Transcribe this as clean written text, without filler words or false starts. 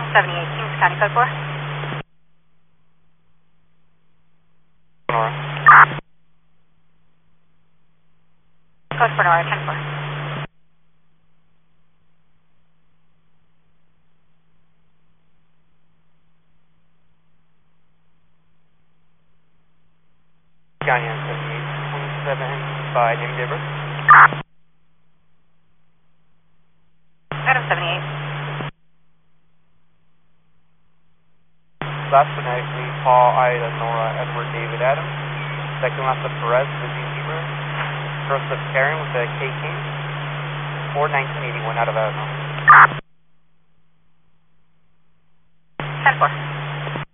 78, Kings County Code 4. Nora. Code 4 Nora, 10-4. County on 78, 27 by name Dibber. Adam 78. Last phonetically, Paul, Ida, Nora, Edward, David, Adam. Second last of Perez, Lizzie, Zebra. First of Karen with a K King. 41981 out of Avenue.